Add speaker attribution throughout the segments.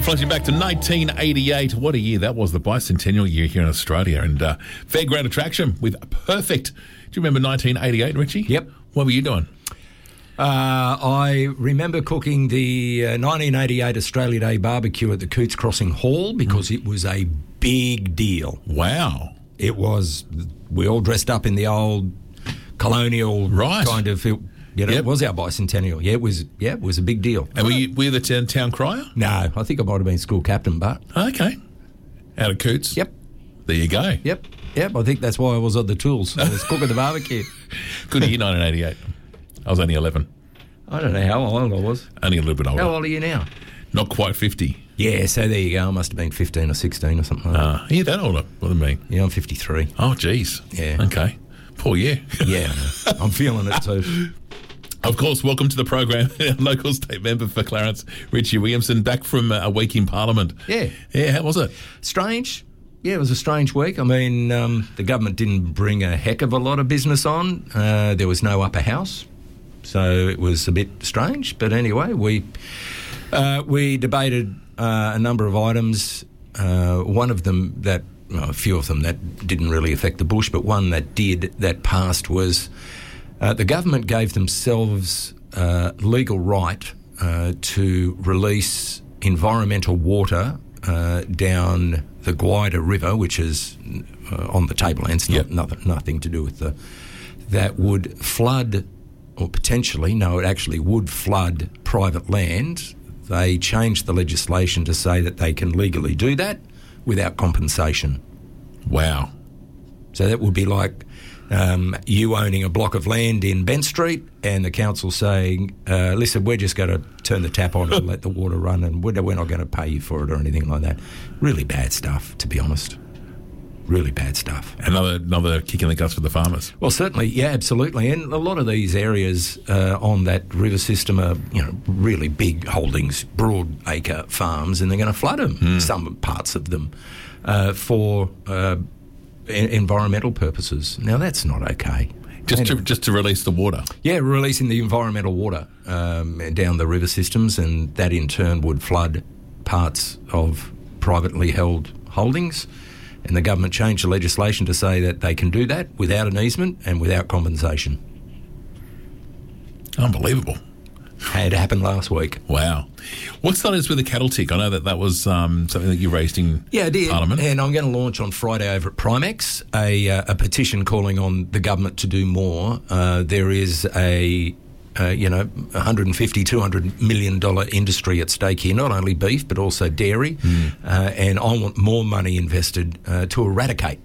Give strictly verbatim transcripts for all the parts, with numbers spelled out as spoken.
Speaker 1: Floating back to nineteen eighty-eight. What a year that was, the bicentennial year here in Australia. And uh, fairground attraction with Perfect. Do you remember nineteen eighty-eight, Richie?
Speaker 2: Yep.
Speaker 1: What were you doing?
Speaker 2: Uh, I remember cooking the uh, nineteen eighty-eight Australia Day barbecue at the Cootes Crossing Hall because mm. it was a big deal.
Speaker 1: Wow.
Speaker 2: It was, we all dressed up in the old colonial
Speaker 1: right.
Speaker 2: kind of, you know, yep. It was our bicentennial. Yeah, it was Yeah, it was a big deal.
Speaker 1: And were you, were you the town, town crier?
Speaker 2: No, I think I might have been school captain, but...
Speaker 1: Okay. Out of Cootes?
Speaker 2: Yep.
Speaker 1: There you go.
Speaker 2: Yep. Yep, I think that's why I was on the tools. I was cooking the barbecue.
Speaker 1: Good year, nineteen eighty-eight. I was only eleven.
Speaker 2: I don't know how old I was.
Speaker 1: Only a little bit older.
Speaker 2: How old are you now?
Speaker 1: Not quite fifty.
Speaker 2: Yeah, so there you go. I must have been fifteen or sixteen or something like that.
Speaker 1: Ah, uh, yeah, that older than me.
Speaker 2: Yeah, I'm fifty-three.
Speaker 1: Oh, geez.
Speaker 2: Yeah.
Speaker 1: Okay. Poor year.
Speaker 2: Yeah, I'm feeling it too.
Speaker 1: Of course, welcome to the program. Local state member for Clarence, Richie Williamson, back from a week in Parliament.
Speaker 2: Yeah.
Speaker 1: Yeah, how was it?
Speaker 2: Strange. Yeah, it was a strange week. I mean, um, the government didn't bring a heck of a lot of business on. Uh, there was no upper house. So it was a bit strange. But anyway, we uh, we debated uh, a number of items. Uh, one of them that, well, a few of them that didn't really affect the bush, but one that did, that passed, was uh, the government gave themselves uh, legal right uh, to release environmental water uh, down the Guida River, which is uh, on the tablelands,
Speaker 1: yep.
Speaker 2: not, nothing, nothing to do with the, that would flood, or potentially, no, it actually would flood private land. They changed the legislation to say that they can legally do that without compensation.
Speaker 1: Wow.
Speaker 2: So that would be like um, you owning a block of land in Bent Street and the council saying, uh, listen, we're just going to turn the tap on and let the water run, and we're, we're not going to pay you for it or anything like that. Really bad stuff, to be honest. Really bad stuff.
Speaker 1: Another another kick in the guts for the farmers.
Speaker 2: Well, certainly, yeah, absolutely. And a lot of these areas uh, on that river system are, you know, really big holdings, broad acre farms, and they're going to flood them, mm. some parts of them, uh, for uh, en- environmental purposes. Now, that's not okay.
Speaker 1: Just to, just to release the water?
Speaker 2: Yeah, releasing the environmental water um, down the river systems, and that in turn would flood parts of privately held holdings. And the government changed the legislation to say that they can do that without an easement and without compensation.
Speaker 1: Unbelievable.
Speaker 2: It happened last week.
Speaker 1: Wow. What's the latest with the cattle tick? I know that that was um, something that you raised in
Speaker 2: yeah, I did.
Speaker 1: Parliament.
Speaker 2: And I'm going to launch on Friday over at Primex a, uh, a petition calling on the government to do more. Uh, there is a... Uh, you know, one hundred fifty, two hundred million dollars industry at stake here, not only beef but also dairy. Mm. Uh, and I want more money invested uh, to eradicate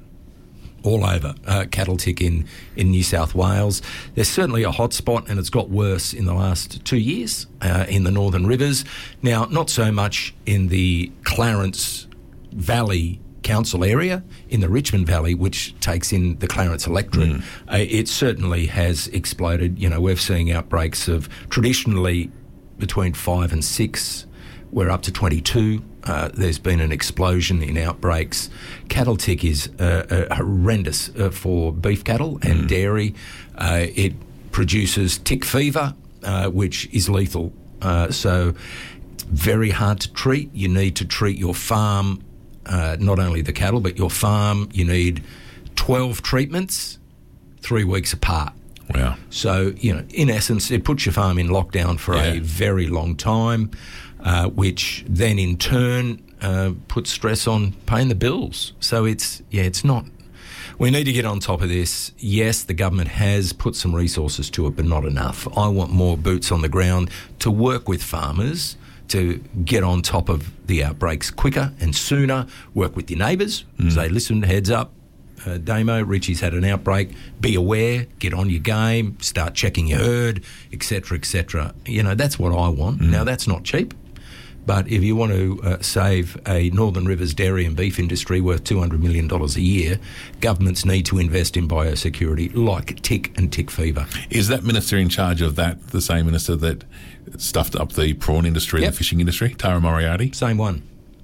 Speaker 2: all over uh, cattle tick in, in New South Wales. There's certainly a hot spot, and it's got worse in the last two years uh, in the Northern Rivers. Now, not so much in the Clarence Valley Council area, in the Richmond Valley, which takes in the Clarence electorate. Mm. Uh, it certainly has exploded. You know, we're seeing outbreaks of traditionally between five and six. We're up to twenty-two. Uh, there's been an explosion in outbreaks. Cattle tick is uh, uh, horrendous uh, for beef cattle and mm. dairy. Uh, it produces tick fever, uh, which is lethal. Uh, so it's very hard to treat. You need to treat your farm, Uh, not only the cattle, but your farm. You need twelve treatments, three weeks apart.
Speaker 1: Wow.
Speaker 2: So, you know, in essence, it puts your farm in lockdown for yeah. a very long time, uh, which then in turn uh, puts stress on paying the bills. So it's, yeah, it's not... We need to get on top of this. Yes, the government has put some resources to it, but not enough. I want more boots on the ground to work with farmers to get on top of the outbreaks quicker and sooner, work with your neighbours, mm. say, listen, heads up, uh, Damo, Richie's had an outbreak, be aware, get on your game, start checking your herd, et cetera, et cetera. You know, that's what I want. Mm. Now, that's not cheap, but if you want to uh, save a Northern Rivers dairy and beef industry worth two hundred million dollars a year, governments need to invest in biosecurity like tick and tick fever.
Speaker 1: Is that minister in charge of that the same minister that stuffed up the prawn industry, yep. the fishing industry, Tara Moriarty?
Speaker 2: Same one.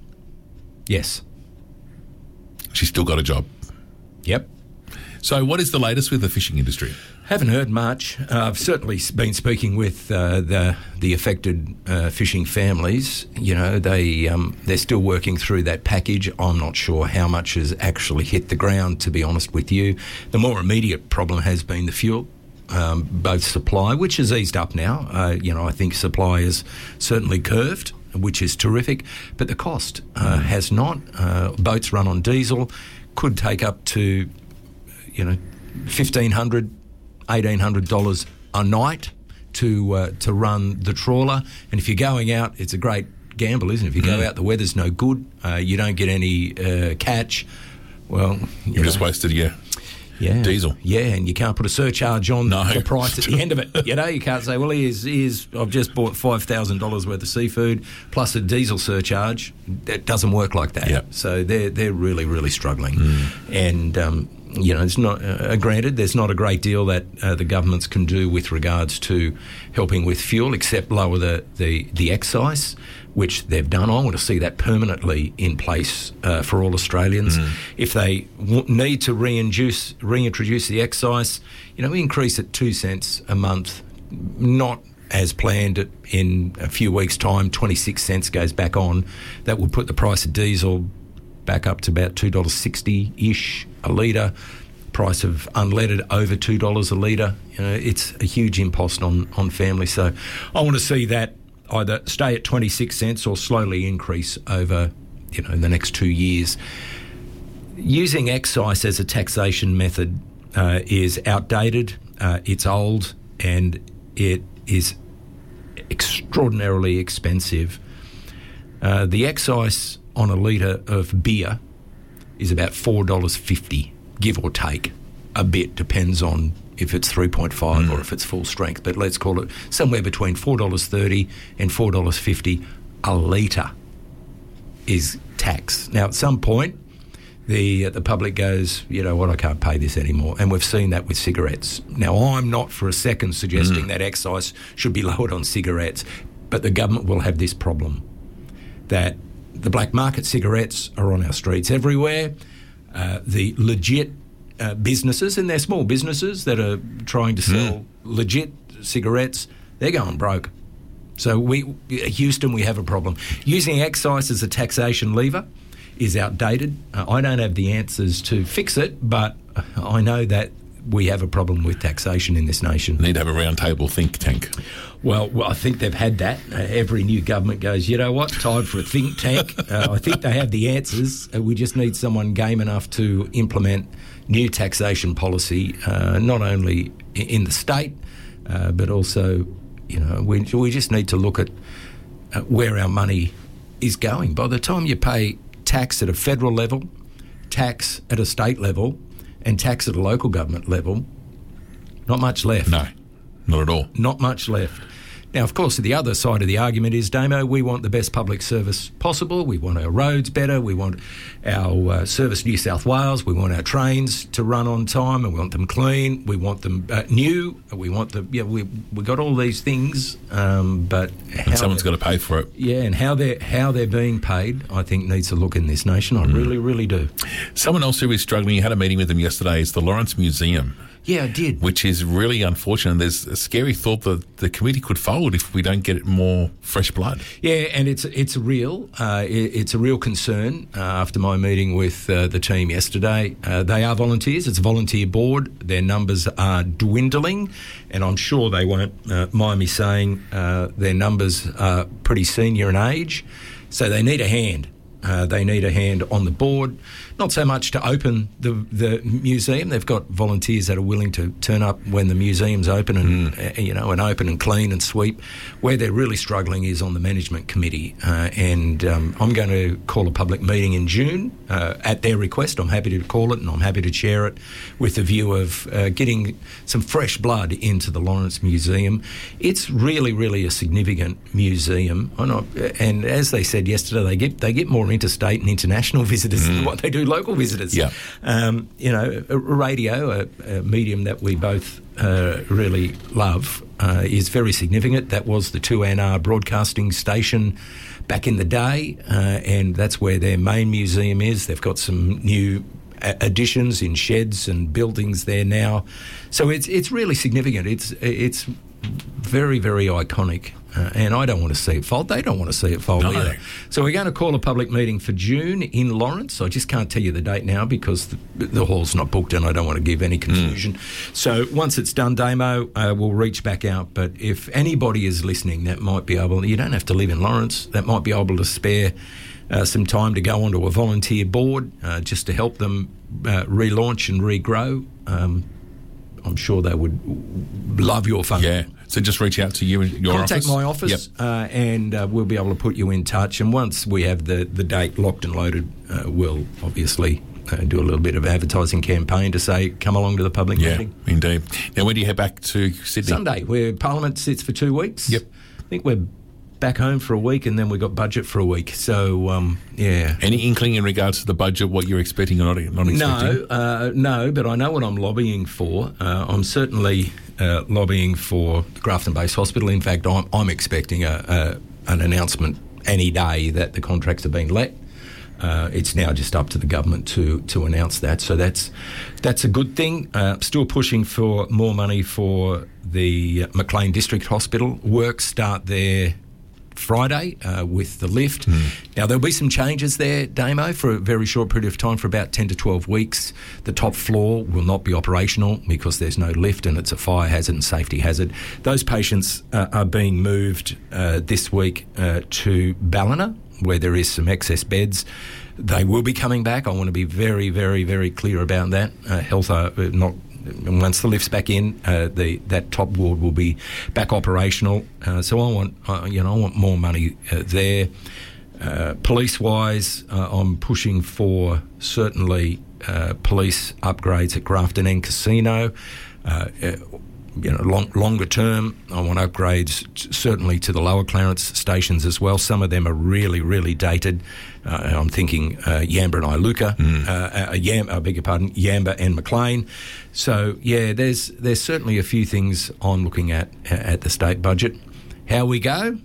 Speaker 2: Yes.
Speaker 1: She's still got a job.
Speaker 2: Yep.
Speaker 1: So what is the latest with the fishing industry?
Speaker 2: Haven't heard much. Uh, I've certainly been speaking with uh, the the affected uh, fishing families. You know, they um, they're still working through that package. I'm not sure how much has actually hit the ground, to be honest with you. The more immediate problem has been the fuel, um, both supply, which has eased up now. Uh, you know, I think supply is certainly curved, which is terrific, but the cost uh, has not. Uh, boats run on diesel, could take up to, you know, fifteen hundred dollars, eighteen hundred dollars a night to uh, to run the trawler. And if you're going out, it's a great gamble, isn't it? If you go
Speaker 1: Mm.
Speaker 2: out, the weather's no good, uh, you don't get any uh, catch, well... You
Speaker 1: You just wasted your
Speaker 2: yeah.
Speaker 1: diesel.
Speaker 2: Yeah, and you can't put a surcharge on
Speaker 1: No.
Speaker 2: the price at the end of it. You know, you can't say, well, here's, here's I've just bought five thousand dollars worth of seafood plus a diesel surcharge. That doesn't work like that.
Speaker 1: Yep.
Speaker 2: So they're, they're really, really struggling.
Speaker 1: Mm.
Speaker 2: And... Um, You know, it's not uh, granted. There's not a great deal that uh, the governments can do with regards to helping with fuel, except lower the, the, the excise, which they've done. I want to see that permanently in place uh, for all Australians.
Speaker 1: Mm.
Speaker 2: If they w- need to reintroduce reintroduce the excise, you know, increase it two cents a month, not as planned in a few weeks' time. twenty-six cents goes back on. That would put the price of diesel back up to about two dollars sixty-ish a litre, price of unleaded over two dollars a litre. You know, it's a huge impost on, on families. So I want to see that either stay at twenty-six cents or slowly increase over, you know, the next two years. Using excise as a taxation method uh, is outdated, uh, it's old, and it is extraordinarily expensive. Uh, the excise on a litre of beer is about four dollars fifty, give or take a bit, depends on if it's three point five mm. or if it's full strength, but let's call it somewhere between four dollars thirty and four dollars fifty a litre is tax. Now, at some point, the uh, the public goes, you know what, I can't pay this anymore, and we've seen that with cigarettes. Now, I'm not for a second suggesting mm. that excise should be lowered on cigarettes, but the government will have this problem, that the black market cigarettes are on our streets everywhere. Uh, the legit uh, businesses, and they're small businesses that are trying to sell mm. legit cigarettes, they're going broke. So we, Houston, we have a problem. Using excise as a taxation lever is outdated. Uh, I don't have the answers to fix it, but I know that we have a problem with taxation in this nation.
Speaker 1: Need to have a round table think tank.
Speaker 2: Well, well, I think they've had that. Uh, every new government goes, you know what, time for a think tank. Uh, I think they have the answers. Uh, we just need someone game enough to implement new taxation policy, uh, not only in the state, uh, but also, you know, we, we just need to look at uh, where our money is going. By the time you pay tax at a federal level, tax at a state level, and tax at a local government level, not much left.
Speaker 1: No, not at all.
Speaker 2: Not much left. Now, of course, the other side of the argument is, Damo, we want the best public service possible. We want our roads better. We want our uh, Service New South Wales. We want our trains to run on time, and we want them clean. We want them uh, new. We want the yeah. We we got all these things, um, but how
Speaker 1: and someone's got to pay for it.
Speaker 2: Yeah, and how they're how they're being paid, I think, needs to look in this nation. I mm. really, really do.
Speaker 1: Someone else who is struggling, you had a meeting with them yesterday, is the Lawrence Museum.
Speaker 2: Yeah, I did.
Speaker 1: Which is really unfortunate. There's a scary thought that the committee could fold if we don't get more fresh blood.
Speaker 2: Yeah, and it's it's real. Uh, it, it's a real concern. Uh, after my meeting with uh, the team yesterday, uh, they are volunteers. It's a volunteer board. Their numbers are dwindling, and I'm sure they won't uh, mind me saying uh, their numbers are pretty senior in age, so they need a hand. Uh, they need a hand on the board, not so much to open the the museum. They've got volunteers that are willing to turn up when the museum's open and mm. uh, you know and open and clean and sweep. Where they're really struggling is on the management committee, uh, and um, I'm going to call a public meeting in June uh, at their request. I'm happy to call it, and I'm happy to chair it with the view of uh, getting some fresh blood into the Lawrence Museum. It's really, really a significant museum, and as they said yesterday, they get they get more interstate and international visitors mm. than what they do local visitors.
Speaker 1: Yeah.
Speaker 2: Um, you know, radio, a, a medium that we both uh, really love, uh, is very significant. That was the two N R broadcasting station back in the day, uh, and that's where their main museum is. They've got some new additions in sheds and buildings there now. So it's it's really significant. It's it's very, very iconic. Uh, and I don't want to see it fold. They don't want to see it fold
Speaker 1: no.
Speaker 2: either. So we're going to call a public meeting for June in Lawrence. I just can't tell you the date now because the, the hall's not booked and I don't want to give any confusion. Mm. So once it's done, Damo, uh, we'll reach back out. But if anybody is listening that might be able, you don't have to live in Lawrence, that might be able to spare uh, some time to go onto a volunteer board uh, just to help them uh, relaunch and regrow. Um, I'm sure they would love your phone.
Speaker 1: Yeah. So just reach out to you and your
Speaker 2: Contact
Speaker 1: office.
Speaker 2: my office,
Speaker 1: yep.
Speaker 2: uh, and uh, we'll be able to put you in touch. And once we have the, the date locked and loaded, uh, we'll obviously uh, do a little bit of advertising campaign to say, come along to the public
Speaker 1: yeah,
Speaker 2: meeting.
Speaker 1: Indeed. Now, when do you head back to Sydney?
Speaker 2: Sunday, where Parliament sits for two weeks.
Speaker 1: Yep.
Speaker 2: I think we're back home for a week, and then we've got budget for a week. So, um, yeah.
Speaker 1: Any inkling in regards to the budget, what you're expecting or not, not expecting?
Speaker 2: No, uh, no, but I know what I'm lobbying for. Uh, I'm certainly uh, lobbying for the Grafton Base Hospital. In fact, I'm, I'm expecting a, a, an announcement any day that the contracts have been let. Uh, it's now just up to the government to to announce that. So that's that's a good thing. Uh, still pushing for more money for the Maclean District Hospital. Works start there Friday uh, with the lift. Mm. Now, there'll be some changes there, Damo, for a very short period of time, for about ten to twelve weeks. The top floor will not be operational because there's no lift and it's a fire hazard and safety hazard. Those patients uh, are being moved uh, this week uh, to Ballina, where there is some excess beds. They will be coming back. I want to be very, very, very clear about that. Uh, health are not... Once the lift's back in, uh, the that top ward will be back operational. Uh, so I want, uh, you know, I want more money uh, there. Uh, police-wise, uh, I'm pushing for certainly uh, police upgrades at Grafton End Casino. Uh, uh, you know, long, longer term, I want upgrades t- certainly to the lower Clarence stations as well. Some of them are really, really dated. Uh, I'm thinking uh, Yamba and Iluka, mm. uh, uh, Yam, I beg your pardon, Yamba and Maclean. So, yeah, there's there's certainly a few things I'm looking at at the state budget. How we go?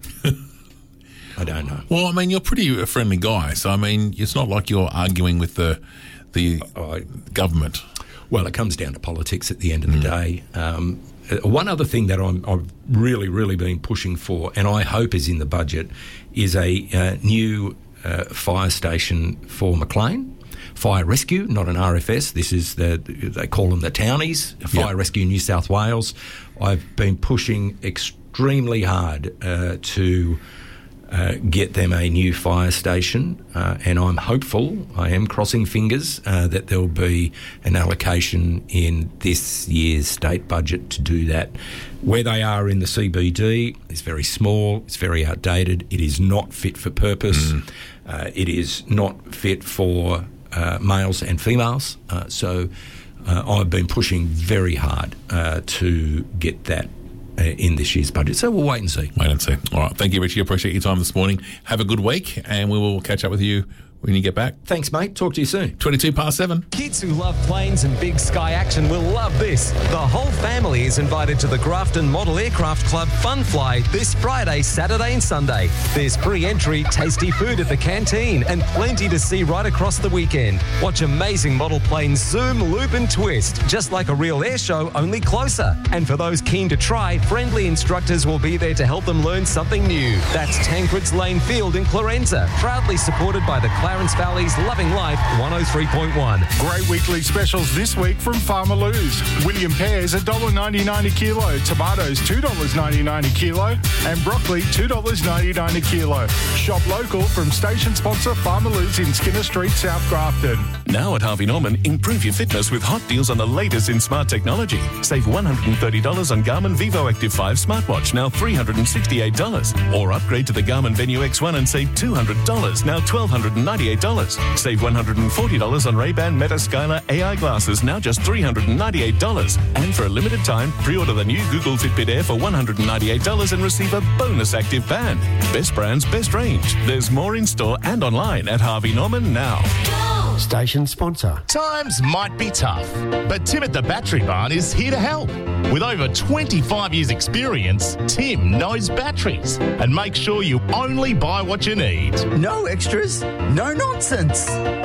Speaker 2: I don't know.
Speaker 1: Well, I mean, you're pretty a friendly guy, so I mean, it's not like you're arguing with the the uh, government.
Speaker 2: Well, it comes down to politics at the end of the mm. day. Um, one other thing that I'm, I've really, really been pushing for, and I hope is in the budget, is a uh, new uh, fire station for Maclean. Fire Rescue, not an R F S. This is the, they call them the Townies, Fire yep. Rescue New South Wales. I've been pushing extremely hard uh, to uh, get them a new fire station, uh, and I'm hopeful, I am crossing fingers, uh, that there'll be an allocation in this year's state budget to do that. Where they are in the C B D is very small, it's very outdated, it is not fit for purpose, mm. uh, it is not fit for uh, males and females, uh, so uh, I've been pushing very hard uh, to get that in this year's budget. So we'll wait and see.
Speaker 1: Wait and see. All right. Thank you, Richie. Appreciate your time this morning. Have a good week, and we will catch up with you when you get back.
Speaker 2: Thanks, mate. Talk to you soon.
Speaker 1: twenty-two past seven.
Speaker 3: Kids who love planes and big sky action will love this. The whole family is invited to the Grafton Model Aircraft Club Fun Fly this Friday, Saturday and Sunday. There's free entry, tasty food at the canteen, and plenty to see right across the weekend. Watch amazing model planes zoom, loop and twist, just like a real air show, only closer. And for those keen to try, friendly instructors will be there to help them learn something new. That's Tancred's Lane Field in Clarenza, proudly supported by the Clarence Valley's Loving Life one oh three point one.
Speaker 4: Great weekly specials this week from Farmer Lou's. William pears one dollar ninety-nine a kilo, tomatoes two dollars ninety-nine a kilo, and broccoli two dollars ninety-nine a kilo. Shop local from station sponsor Farmer Lou's in Skinner Street, South Grafton.
Speaker 5: Now at Harvey Norman, improve your fitness with hot deals on the latest in smart technology. Save one hundred thirty dollars on Garmin Vivo Active five smartwatch, now three hundred sixty-eight dollars. Or upgrade to the Garmin Venue X one and save two hundred dollars, now one thousand two hundred ninety-eight dollars. Save one hundred forty dollars on Ray-Ban Meta Skylar A I glasses, now just three hundred ninety-eight dollars. And for a limited time, pre-order the new Google Fitbit Air for one hundred ninety-eight dollars and receive a bonus active band. Best brands, best range. There's more in store and online at Harvey Norman now.
Speaker 6: Station sponsor.
Speaker 7: Times might be tough, but Tim at the Battery Barn is here to help. With over twenty-five years experience, Tim knows batteries and makes sure you only buy what you need.
Speaker 8: No extras, no nonsense.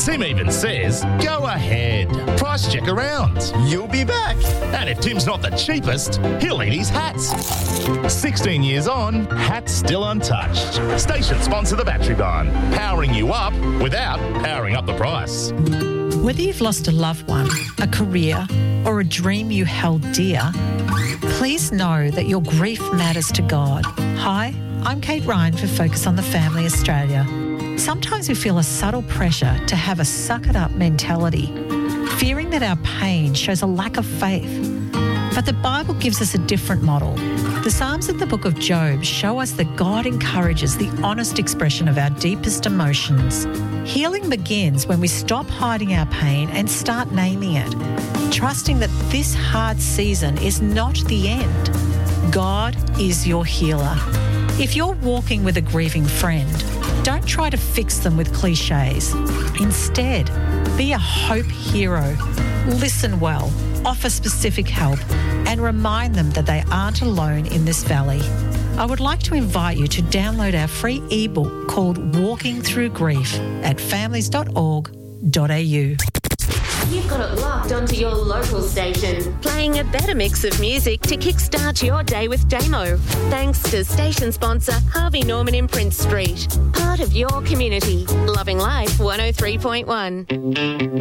Speaker 7: Tim even says, go ahead, price check around. You'll be back. And if Tim's not the cheapest, he'll eat his hats. sixteen years on, hats still untouched. Station sponsor The Battery Barn, powering you up without powering up the price.
Speaker 8: Whether you've lost a loved one, a career, or a dream you held dear, please know that your grief matters to God. Hi, I'm Kate Ryan for Focus on the Family Australia. Sometimes we feel a subtle pressure to have a suck-it-up mentality, fearing that our pain shows a lack of faith. But the Bible gives us a different model. The Psalms and the book of Job show us that God encourages the honest expression of our deepest emotions. Healing begins when we stop hiding our pain and start naming it, trusting that this hard season is not the end. God is your healer. If you're walking with a grieving friend, don't try to fix them with cliches. Instead, be a hope hero. Listen well, offer specific help, and remind them that they aren't alone in this valley. I would like to invite you to download our free ebook called Walking Through Grief at families dot org dot a u.
Speaker 9: You've got it locked onto your local station, playing a better mix of music to kickstart your day with Damo. Thanks to station sponsor Harvey Norman in Prince Street. Part of your community. Loving Life one oh three point one.